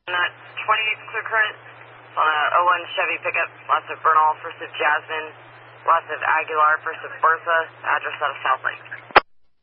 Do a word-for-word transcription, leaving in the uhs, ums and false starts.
That twenty-eight clear current on a oh one Chevy pickup, lots of Bernal, first of Jasmine, lots of Aguilar, first of Bertha, address out of South Lake.